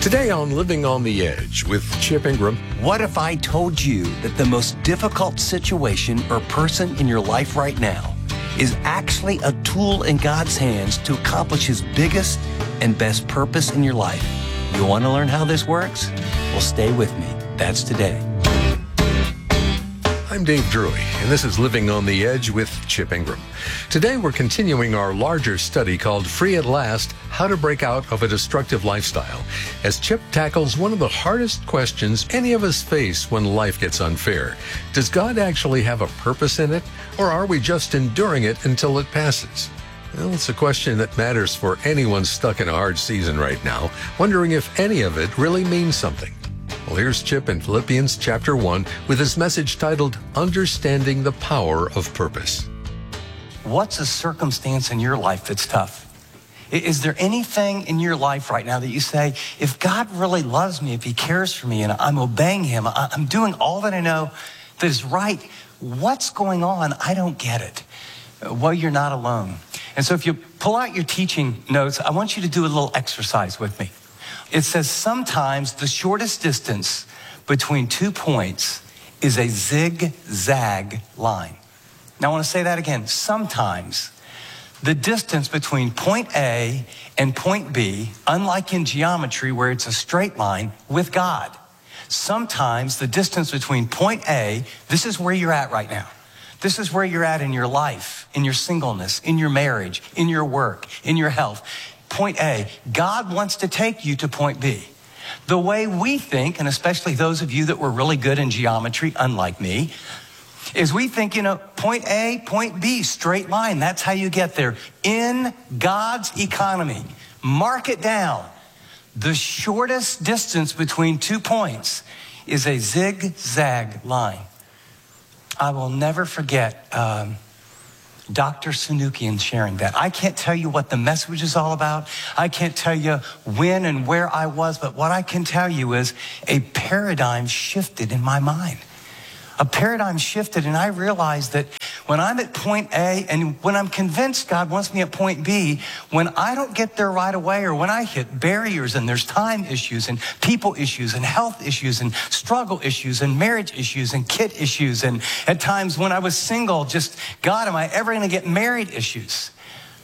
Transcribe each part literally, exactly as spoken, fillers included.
Today on Living on the Edge with Chip Ingram. What if I told you that the most difficult situation or person in your life right now is actually a tool in God's hands to accomplish His biggest and best purpose in your life? You want to learn how this works? Well, stay with me. That's today. I'm Dave Drury, and this is Living on the Edge with Chip Ingram. Today we're continuing our larger study called Free at Last, How to Break Out of a Destructive Lifestyle, as Chip tackles one of the hardest questions any of us face when life gets unfair. Does God actually have a purpose in it, or are we just enduring it until it passes? Well, it's a question that matters for anyone stuck in a hard season right now, wondering if any of it really means something. Well, here's Chip in Philippians chapter one with his message titled, Understanding the Power of Purpose. What's a circumstance in your life that's tough? Is there anything in your life right now that you say, if God really loves me, if He cares for me, and I'm obeying Him, I'm doing all that I know that is right, what's going on? I don't get it. Well, you're not alone. And so if you pull out your teaching notes, I want you to do a little exercise with me. It says sometimes the shortest distance between two points is a zigzag line. Now I want to say that again. Sometimes the distance between point A and point B, unlike in geometry where it's a straight line with God, sometimes the distance between point A, this is where you're at right now. This is where you're at in your life, in your singleness, in your marriage, in your work, in your health. Point A, God wants to take you to point B. The way we think, and especially those of you that were really good in geometry, unlike me, is we think, you know, point A, point B, straight line. That's how you get there. In God's economy, mark it down. The shortest distance between two points is a zigzag line. I will never forget um, Doctor Sanukian sharing that. I can't tell you what the message is all about. I can't tell you when and where I was, but what I can tell you is a paradigm shifted in my mind. A paradigm shifted, and I realized that when I'm at point A and when I'm convinced God wants me at point B, when I don't get there right away or when I hit barriers and there's time issues and people issues and health issues and struggle issues and marriage issues and kid issues and at times when I was single, just, God, am I ever going to get married issues?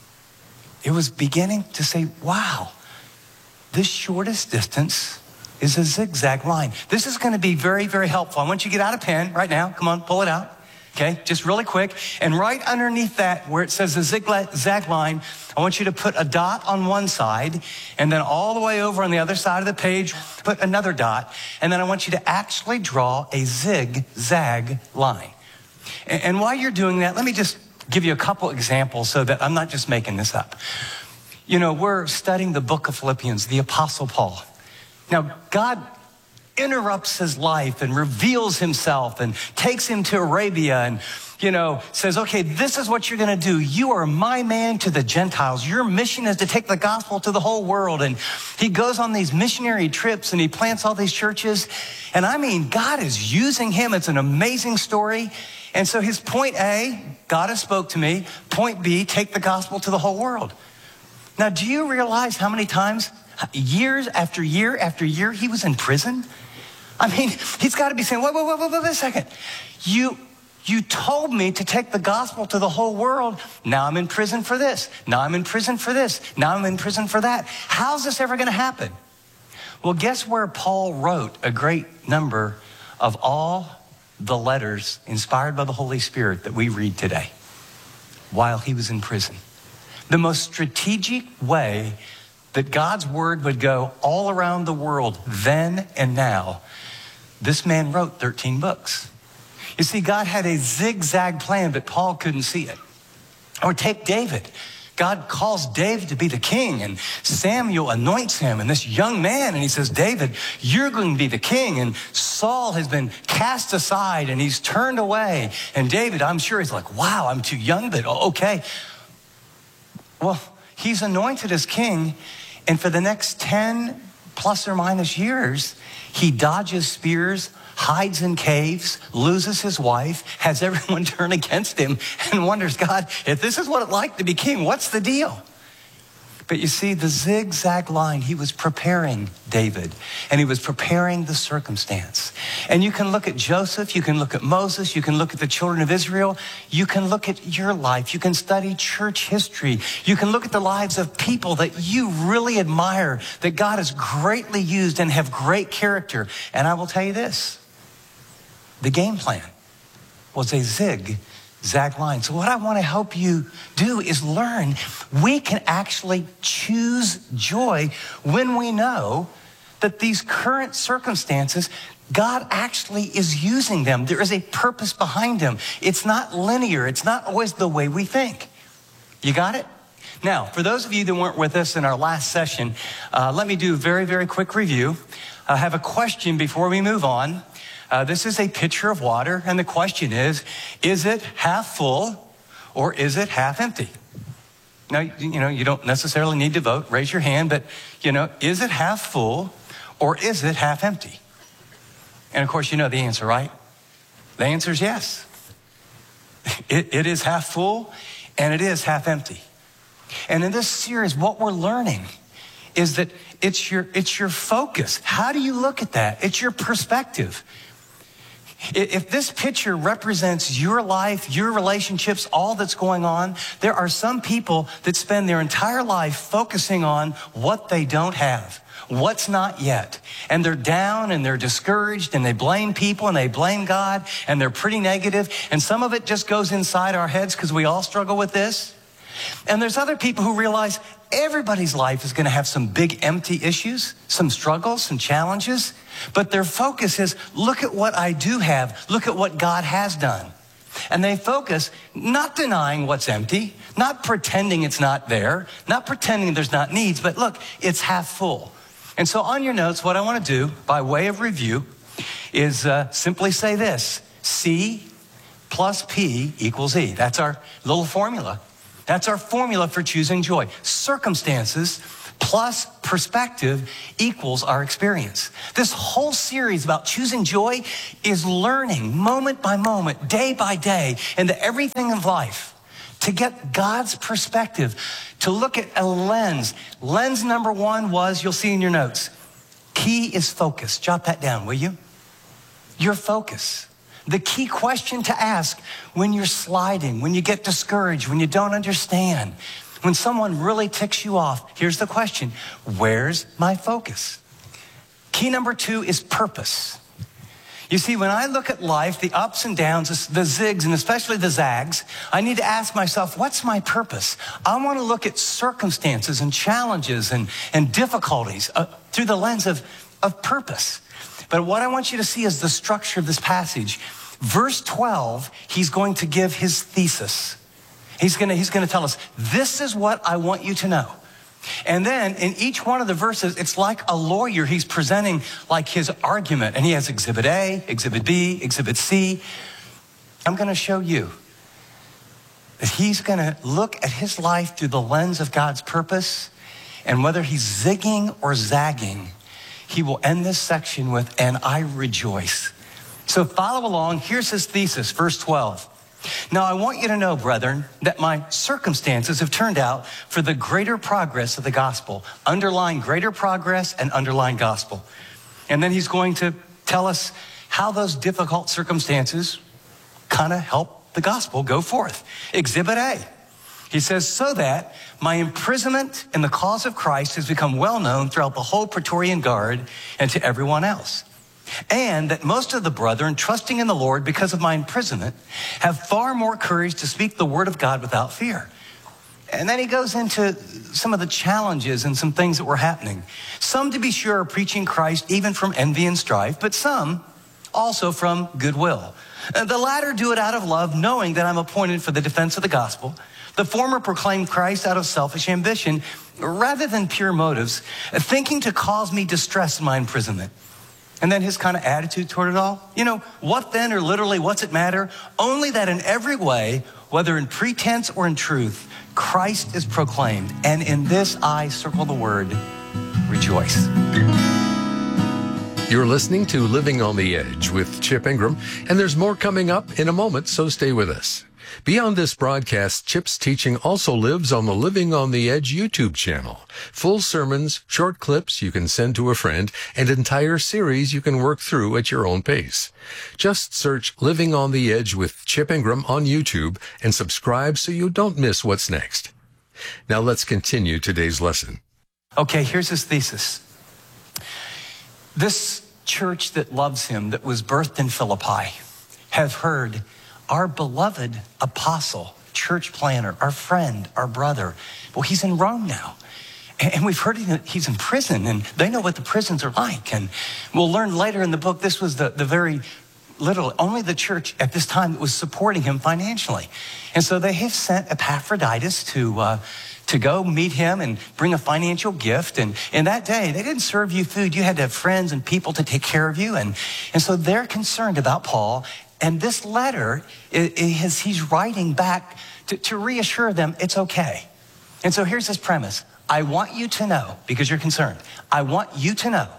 It was beginning to say, wow, this shortest distance is a zigzag line. This is going to be very, very helpful. I want you to get out a pen right now. Come on, pull it out. Okay, just really quick. And right underneath that, where it says the zigzag line, I want you to put a dot on one side, and then all the way over on the other side of the page, put another dot. And then I want you to actually draw a zigzag line. And, and while you're doing that, let me just give you a couple examples so that I'm not just making this up. You know, we're studying the book of Philippians, the Apostle Paul. Now, God interrupts his life and reveals himself and takes him to Arabia and, you know, says, okay, this is what you're going to do. You are my man to the Gentiles. Your mission is to take the gospel to the whole world. And he goes on these missionary trips and he plants all these churches. And I mean, God is using him. It's an amazing story. And so his point A, God has spoke to me. Point B, take the gospel to the whole world. Now, do you realize how many times, years after year after year, he was in prison? I mean, he's got to be saying, wait, wait, wait, wait, wait a second. You, you told me to take the gospel to the whole world. Now I'm in prison for this. Now I'm in prison for this. Now I'm in prison for that. How's this ever going to happen? Well, guess where Paul wrote a great number of all the letters inspired by the Holy Spirit that we read today? While he was in prison. The most strategic way that God's word would go all around the world then and now, this man wrote thirteen books. You see, God had a zigzag plan, but Paul couldn't see it. Or take David. God calls David to be the king, and Samuel anoints him, and this young man, and he says, David, you're going to be the king. And Saul has been cast aside, and he's turned away. And David, I'm sure he's like, wow, I'm too young, but okay. Well, he's anointed as king, and for the next ten plus or minus years, he dodges spears, hides in caves, loses his wife, has everyone turn against him, and wonders, God, if this is what it's like to be king, what's the deal? But you see, the zigzag line, he was preparing David, and he was preparing the circumstance. And you can look at Joseph, you can look at Moses, you can look at the children of Israel, you can look at your life, you can study church history, you can look at the lives of people that you really admire, that God has greatly used and have great character. And I will tell you this, the game plan was a zig zag line. So what I want to help you do is learn we can actually choose joy when we know that these current circumstances, God actually is using them. There is a purpose behind them. It's not linear. It's not always the way we think. You got it? Now, for those of you that weren't with us in our last session, uh, let me do a very, very quick review. I have a question before we move on. Uh, this is a pitcher of water, and the question is, is it half full or is it half empty? Now, you know, you don't necessarily need to vote. Raise your hand, but, you know, is it half full or is it half empty? And, of course, you know the answer, right? The answer is yes. It, it is half full and it is half empty. And in this series, what we're learning is that it's your, it's your focus. How do you look at that? It's your perspective. If this picture represents your life, your relationships, all that's going on, there are some people that spend their entire life focusing on what they don't have, what's not yet. And they're down and they're discouraged and they blame people and they blame God and they're pretty negative. And some of it just goes inside our heads because we all struggle with this. And there's other people who realize everybody's life is going to have some big empty issues, some struggles, some challenges. But their focus is, look at what I do have. Look at what God has done. And they focus not denying what's empty, not pretending it's not there, not pretending there's not needs, but look, it's half full. And so on your notes, what I want to do by way of review is uh, simply say this: C plus P equals E. That's our little formula. That's our formula for choosing joy. Circumstances plus perspective equals our experience. This whole series about choosing joy is learning moment by moment, day by day, into everything of life to get God's perspective, to look at a lens. Lens number one was, you'll see in your notes, key is focus. Jot that down, will you? Your focus. The key question to ask when you're sliding, when you get discouraged, when you don't understand, when someone really ticks you off, here's the question: where's my focus? Key number two is purpose. You see, when I look at life, the ups and downs, the zigs, and especially the zags, I need to ask myself, what's my purpose? I want to look at circumstances and challenges and, and difficulties uh, through the lens of, of purpose. But what I want you to see is the structure of this passage. Verse twelve, he's going to give his thesis. He's going to, he's going to tell us, this is what I want you to know. And then in each one of the verses, it's like a lawyer. He's presenting like his argument. And he has exhibit A, exhibit B, exhibit C. I'm going to show you that he's going to look at his life through the lens of God's purpose. And whether he's zigging or zagging, he will end this section with, and I rejoice. So follow along. Here's his thesis, verse twelve. Now I want you to know, brethren, that my circumstances have turned out for the greater progress of the gospel. Underline greater progress and underline gospel. And then he's going to tell us how those difficult circumstances kind of help the gospel go forth. Exhibit A. He says, so that my imprisonment in the cause of Christ has become well known throughout the whole Praetorian Guard and to everyone else. And that most of the brethren, trusting in the Lord because of my imprisonment, have far more courage to speak the word of God without fear. And then he goes into some of the challenges and some things that were happening. Some, to be sure, are preaching Christ even from envy and strife, but some also from goodwill. The latter do it out of love, knowing that I'm appointed for the defense of the gospel. The former proclaim Christ out of selfish ambition rather than pure motives, thinking to cause me distress in my imprisonment. And then his kind of attitude toward it all. You know, what then, or literally, what's it matter? Only that in every way, whether in pretense or in truth, Christ is proclaimed. And in this I, circle the word, rejoice. You're listening to Living on the Edge with Chip Ingram, and there's more coming up in a moment, so stay with us. Beyond this broadcast, Chip's teaching also lives on the Living on the Edge YouTube channel. Full sermons, short clips you can send to a friend, and entire series you can work through at your own pace. Just search Living on the Edge with Chip Ingram on YouTube and subscribe so you don't miss what's next. Now let's continue today's lesson. Okay, here's his thesis. This church that loves him, that was birthed in Philippi, have heard our beloved apostle, church planner, our friend, our brother. Well, he's in Rome now. And we've heard he's in prison, and they know what the prisons are like. And we'll learn later in the book, this was the, the very, literally, only the church at this time that was supporting him financially. And so they have sent Epaphroditus to uh, to go meet him and bring a financial gift. And in that day, they didn't serve you food. You had to have friends and people to take care of you. And, and so they're concerned about Paul. And this letter is, he's writing back to, to reassure them it's okay. And so here's his premise. I want you to know, because you're concerned, I want you to know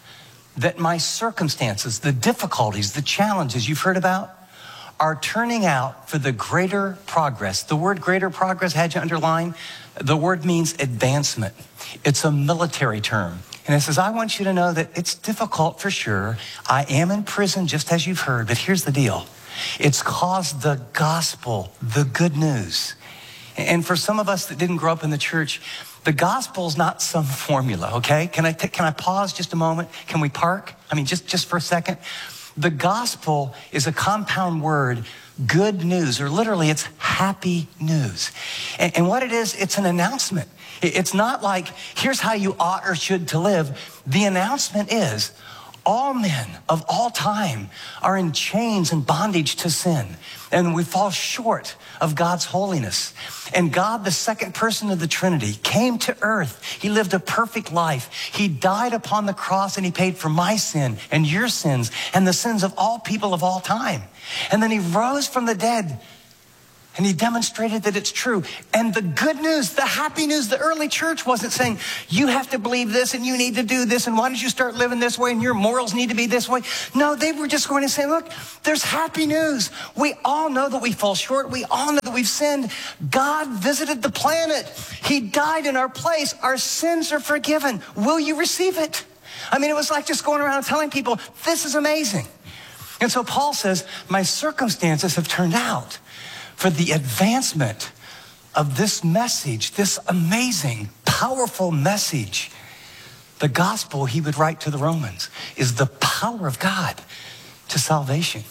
that my circumstances, the difficulties, the challenges you've heard about are turning out for the greater progress. The word greater progress, had you underline, the word means advancement. It's a military term. And it says, I want you to know that it's difficult for sure. I am in prison, just as you've heard, but here's the deal. It's caused the gospel, the good news. And for some of us that didn't grow up in the church, the gospel is not some formula, okay? Can I, t- can I pause just a moment? Can we park? I mean, just, just for a second. The gospel is a compound word, good news, or literally it's happy news. And, and what it is, it's an announcement. It's not like, here's how you ought or should to live. The announcement is, all men of all time are in chains and bondage to sin, and we fall short of God's holiness. And God, the second person of the Trinity, came to earth. He lived a perfect life. He died upon the cross, and he paid for my sin and your sins and the sins of all people of all time. And then he rose from the dead, and he demonstrated that it's true. And the good news, the happy news, the early church wasn't saying, you have to believe this and you need to do this, and why don't you start living this way and your morals need to be this way. No, they were just going to say, look, there's happy news. We all know that we fall short. We all know that we've sinned. God visited the planet. He died in our place. Our sins are forgiven. Will you receive it? I mean, it was like just going around telling people, this is amazing. And so Paul says, my circumstances have turned out for the advancement of this message, this amazing, powerful message. The gospel, he would write to the Romans, is the power of God to salvation,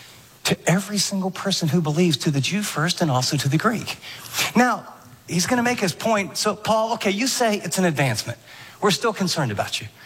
to every single person who believes, to the Jew first and also to the Greek. Now, he's going to make his point. So, Paul, okay, you say it's an advancement. We're still concerned about you.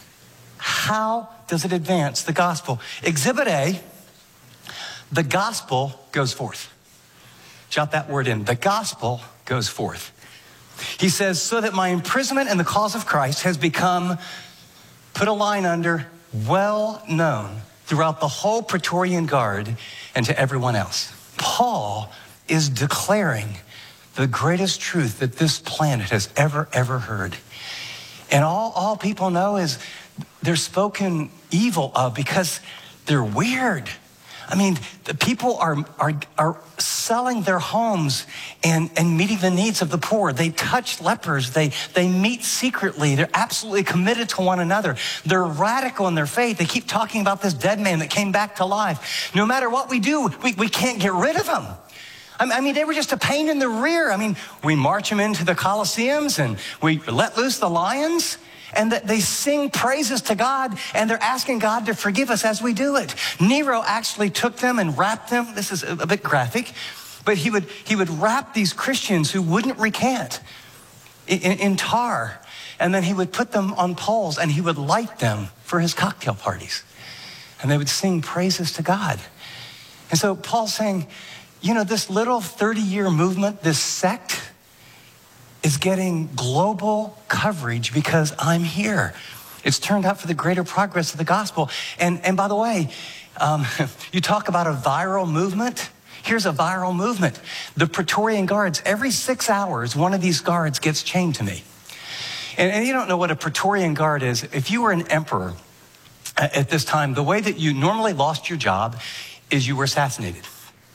How does it advance the gospel? Exhibit A, the gospel goes forth. Jot that word in. The gospel goes forth. He says, so that my imprisonment in the cause of Christ has become, put a line under, well known throughout the whole Praetorian Guard and to everyone else. Paul is declaring the greatest truth that this planet has ever, ever heard. And all, all people know is they're spoken evil of because they're weird. I mean, the people are, are, are selling their homes and, and meeting the needs of the poor. They touch lepers. They, they meet secretly. They're absolutely committed to one another. They're radical in their faith. They keep talking about this dead man that came back to life. No matter what we do, we, we can't get rid of him. I mean, they were just a pain in the rear. I mean, we march them into the Colosseums and we let loose the lions. And that they sing praises to God, and they're asking God to forgive us as we do it. Nero actually took them and wrapped them. This is a bit graphic, but he would he would wrap these Christians who wouldn't recant in, in tar, and then he would put them on poles, and he would light them for his cocktail parties, and they would sing praises to God. And so Paul's saying, you know, this little thirty-year movement, this sect, is getting global coverage because I'm here. It's turned out for the greater progress of the gospel. And, and by the way, um, you talk about a viral movement. Here's a viral movement. The Praetorian Guards, every six hours, one of these guards gets chained to me. And, and you don't know what a Praetorian Guard is. If you were an emperor at this time, the way that you normally lost your job is you were assassinated.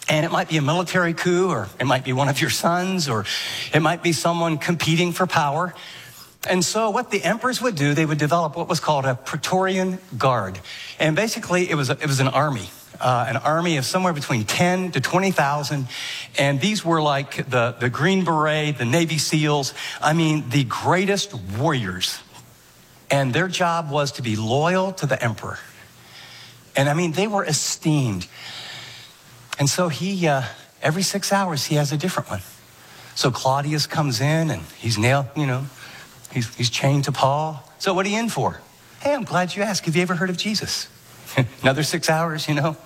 And it might be a military coup, or it might be one of your sons, or it might be someone competing for power. And so what the emperors would do, they would develop what was called a Praetorian Guard. And basically it was, a, it was an army, uh, an army of somewhere between ten to twenty thousand. And these were like the, the Green Beret, the Navy SEALs. I mean, the greatest warriors. And their job was to be loyal to the emperor. And I mean, they were esteemed. And so he, uh, every six hours, he has a different one. So Claudius comes in and he's nailed, you know, he's, he's chained to Paul. So what are you in for? Hey, I'm glad you asked. Have you ever heard of Jesus? Another six hours, you know.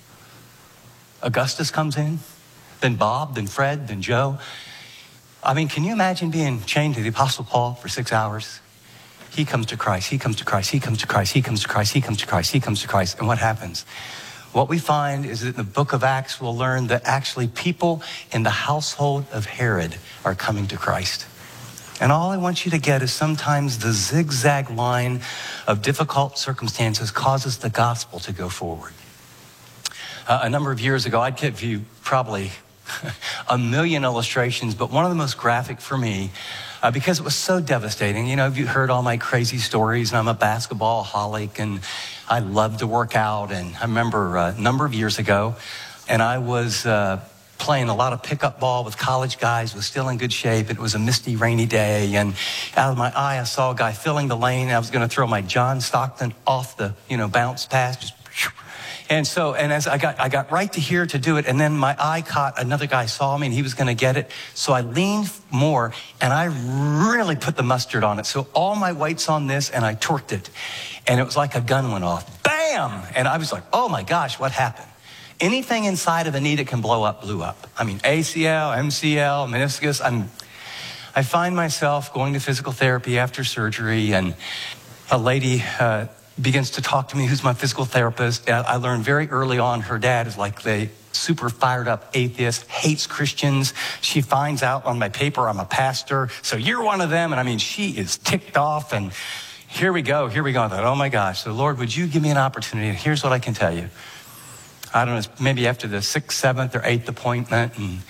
Augustus comes in, then Bob, then Fred, then Joe. I mean, can you imagine being chained to the Apostle Paul for six hours? He comes to Christ, he comes to Christ, he comes to Christ, he comes to Christ, he comes to Christ, he comes to Christ. And what happens? What we find is that in the book of Acts, we'll learn that actually people in the household of Herod are coming to Christ. And all I want you to get is sometimes the zigzag line of difficult circumstances causes the gospel to go forward. Uh, a number of years ago, I'd give you probably a million illustrations, but one of the most graphic for me, uh, because it was so devastating. You know, you heard all my crazy stories, and I'm a basketball holic, and I love to work out. And I remember uh, a number of years ago, and I was uh, playing a lot of pickup ball with college guys, was still in good shape. It was a misty, rainy day, and out of my eye, I saw a guy filling the lane. I was going to throw my John Stockton off the, you know, bounce pass, just. And so, and as I got, I got right to here to do it, and then my eye caught, another guy saw me and he was going to get it. So I leaned more and I really put the mustard on it. So all my weight's on this and I torqued it. And it was like a gun went off. Bam! And I was like, oh my gosh, what happened? Anything inside of the knee that can blow up, blew up. I mean, A C L, M C L, meniscus. I'm, I find myself going to physical therapy after surgery, and a lady, uh, begins to talk to me, who's my physical therapist. I learned very early on her dad is like the super fired up atheist, hates Christians. She finds out on my paper I'm a pastor, so you're one of them. And I mean, she is ticked off, and here we go, here we go. I thought, oh my gosh, so Lord, would you give me an opportunity? And here's what I can tell you. I don't know, maybe after the sixth, seventh, or eighth appointment, and